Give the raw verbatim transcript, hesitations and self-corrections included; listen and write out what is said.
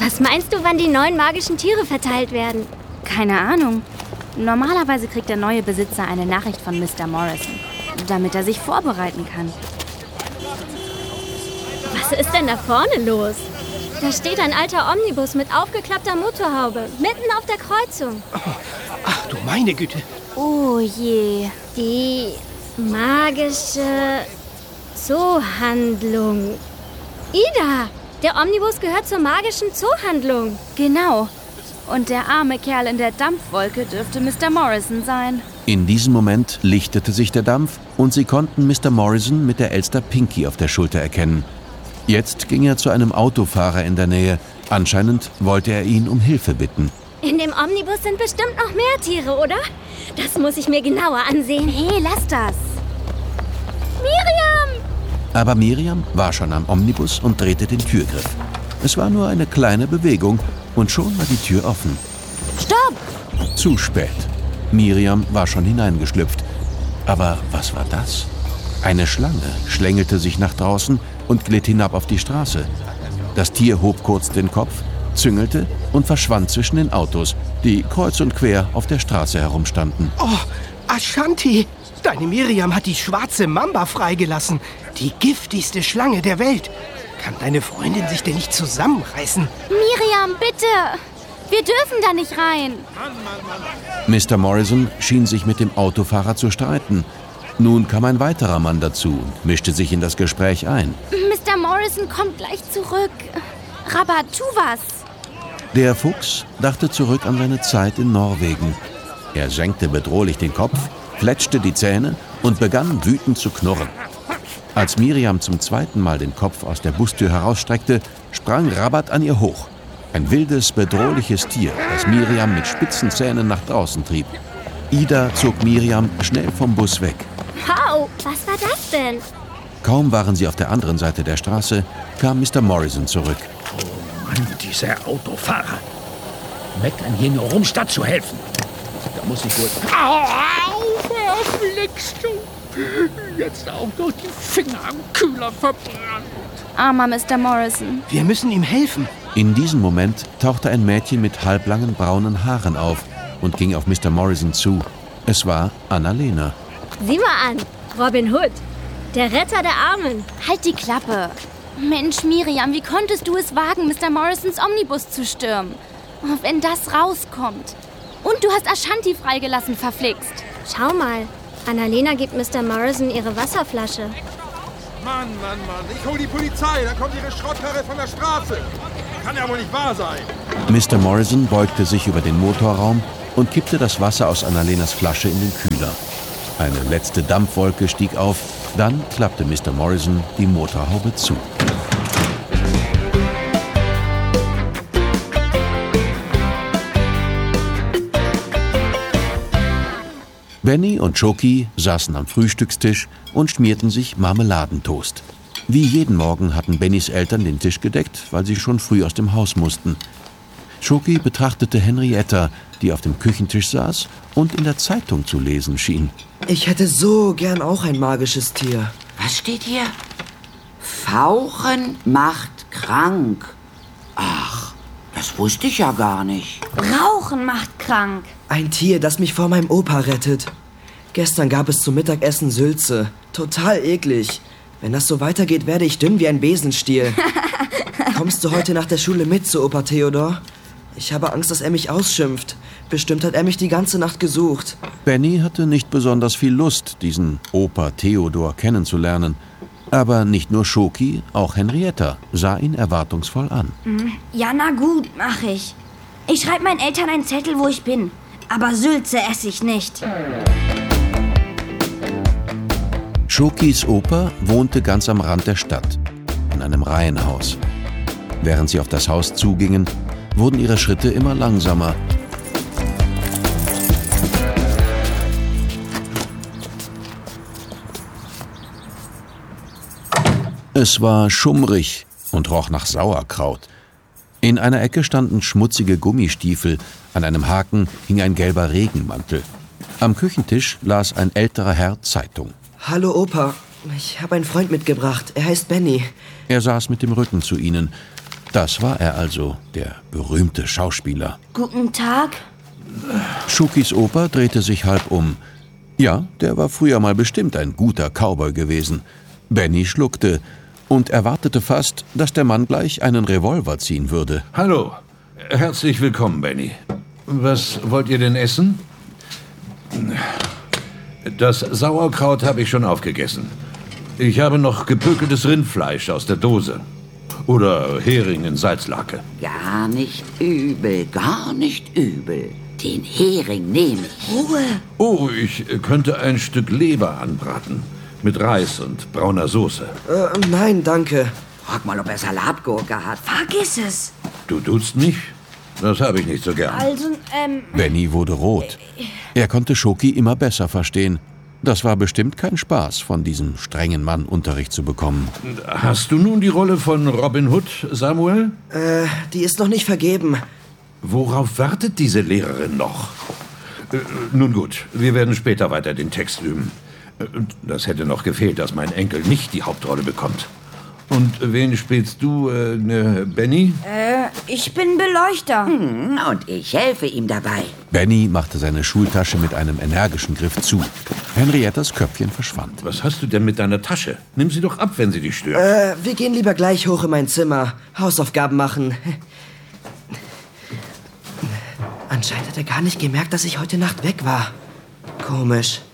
Was meinst du, wann die neuen magischen Tiere verteilt werden? Keine Ahnung. Normalerweise kriegt der neue Besitzer eine Nachricht von Mister Morrison, damit er sich vorbereiten kann. Was ist denn da vorne los? Da steht ein alter Omnibus mit aufgeklappter Motorhaube, mitten auf der Kreuzung. Oh, ach du meine Güte. Oh je. Die magische Zoohandlung. Ida, der Omnibus gehört zur magischen Zoohandlung. Genau. Und der arme Kerl in der Dampfwolke dürfte Mister Morrison sein. In diesem Moment lichtete sich der Dampf und sie konnten Mister Morrison mit der Elster Pinky auf der Schulter erkennen. Jetzt ging er zu einem Autofahrer in der Nähe. Anscheinend wollte er ihn um Hilfe bitten. In dem Omnibus sind bestimmt noch mehr Tiere, oder? Das muss ich mir genauer ansehen. Hey, lass das. Miriam! Aber Miriam war schon am Omnibus und drehte den Türgriff. Es war nur eine kleine Bewegung und schon war die Tür offen. Stopp! Zu spät. Miriam war schon hineingeschlüpft. Aber was war das? Eine Schlange schlängelte sich nach draußen und glitt hinab auf die Straße. Das Tier hob kurz den Kopf, züngelte und verschwand zwischen den Autos, die kreuz und quer auf der Straße herumstanden. Oh, Ashanti, deine Miriam hat die schwarze Mamba freigelassen. Die giftigste Schlange der Welt. Kann deine Freundin sich denn nicht zusammenreißen? Miriam, bitte! Wir dürfen da nicht rein. Mister Morrison schien sich mit dem Autofahrer zu streiten. Nun kam ein weiterer Mann dazu und mischte sich in das Gespräch ein. Mister Morrison kommt gleich zurück. Rabat, tu was! Der Fuchs dachte zurück an seine Zeit in Norwegen. Er senkte bedrohlich den Kopf, fletschte die Zähne und begann wütend zu knurren. Als Miriam zum zweiten Mal den Kopf aus der Bustür herausstreckte, sprang Rabat an ihr hoch. Ein wildes, bedrohliches Tier, das Miriam mit spitzen Zähnen nach draußen trieb. Ida zog Miriam schnell vom Bus weg. Wow, was war das denn? Kaum waren sie auf der anderen Seite der Straße, kam Mister Morrison zurück. Oh Mann, dieser Autofahrer. Meckern hier nur rum, statt zu helfen. Da muss ich wohl... Au, au, verflixt du. Jetzt auch noch die Finger am Kühler verbrannt. Armer Mister Morrison. Wir müssen ihm helfen. In diesem Moment tauchte ein Mädchen mit halblangen braunen Haaren auf und ging auf Mister Morrison zu. Es war Annalena. Sieh mal an, Robin Hood, der Retter der Armen. Halt die Klappe. Mensch, Miriam, wie konntest du es wagen, Mister Morrisons Omnibus zu stürmen? Oh, wenn das rauskommt. Und du hast Ashanti freigelassen, verflixt. Schau mal, Annalena gibt Mister Morrison ihre Wasserflasche. Mann, Mann, Mann, ich hol die Polizei, dann kommt ihre Schrottkarre von der Straße. Kann ja wohl nicht wahr sein. Mister Morrison beugte sich über den Motorraum und kippte das Wasser aus Annalenas Flasche in den Kühler. Eine letzte Dampfwolke stieg auf, dann klappte Mister Morrison die Motorhaube zu. Benny und Schoki saßen am Frühstückstisch und schmierten sich Marmeladentoast. Wie jeden Morgen hatten Bennys Eltern den Tisch gedeckt, weil sie schon früh aus dem Haus mussten. Schoki betrachtete Henrietta, die auf dem Küchentisch saß und in der Zeitung zu lesen schien. Ich hätte so gern auch ein magisches Tier. Was steht hier? Fauchen macht krank. Ach, das wusste ich ja gar nicht. Rauchen macht krank. Ein Tier, das mich vor meinem Opa rettet. Gestern gab es zum Mittagessen Sülze. Total eklig. Wenn das so weitergeht, werde ich dünn wie ein Besenstiel. Kommst du heute nach der Schule mit zu Opa Theodor? Ich habe Angst, dass er mich ausschimpft. Bestimmt hat er mich die ganze Nacht gesucht. Benny hatte nicht besonders viel Lust, diesen Opa Theodor kennenzulernen. Aber nicht nur Schoki, auch Henrietta sah ihn erwartungsvoll an. Ja, na gut, mach ich. Ich schreibe meinen Eltern einen Zettel, wo ich bin. Aber Sülze esse ich nicht. Schokis Opa wohnte ganz am Rand der Stadt, in einem Reihenhaus. Während sie auf das Haus zugingen, wurden ihre Schritte immer langsamer. Es war schummrig und roch nach Sauerkraut. In einer Ecke standen schmutzige Gummistiefel, an einem Haken hing ein gelber Regenmantel. Am Küchentisch las ein älterer Herr Zeitung. Hallo Opa, ich habe einen Freund mitgebracht. Er heißt Benny. Er saß mit dem Rücken zu ihnen. Das war er also, der berühmte Schauspieler. Guten Tag. Schokis Opa drehte sich halb um. Ja, der war früher mal bestimmt ein guter Cowboy gewesen. Benny schluckte und erwartete fast, dass der Mann gleich einen Revolver ziehen würde. Hallo, herzlich willkommen, Benny. Was wollt ihr denn essen? Das Sauerkraut habe ich schon aufgegessen. Ich habe noch gepökeltes Rindfleisch aus der Dose. Oder Hering in Salzlake. Gar nicht übel, gar nicht übel. Den Hering nehme ich. Ruhe. Oh, ich könnte ein Stück Leber anbraten. Mit Reis und brauner Soße. Äh, nein, danke. Frag mal, ob er Salatgurke hat. Vergiss es. Du duzt mich? Das habe ich nicht so gern. Also, ähm... Benny wurde rot. Er konnte Schoki immer besser verstehen. Das war bestimmt kein Spaß, von diesem strengen Mann Unterricht zu bekommen. Hast du nun die Rolle von Robin Hood, Samuel? Äh, die ist noch nicht vergeben. Worauf wartet diese Lehrerin noch? Äh, nun gut, wir werden später weiter den Text üben. Äh, das hätte noch gefehlt, dass mein Enkel nicht die Hauptrolle bekommt. Und wen spielst du, äh, ne, Benny? Äh, ich bin Beleuchter. Hm, und ich helfe ihm dabei. Benny machte seine Schultasche mit einem energischen Griff zu. Henriettas Köpfchen verschwand. Was hast du denn mit deiner Tasche? Nimm sie doch ab, wenn sie dich stört. Äh, wir gehen lieber gleich hoch in mein Zimmer. Hausaufgaben machen. Anscheinend hat er gar nicht gemerkt, dass ich heute Nacht weg war. Komisch.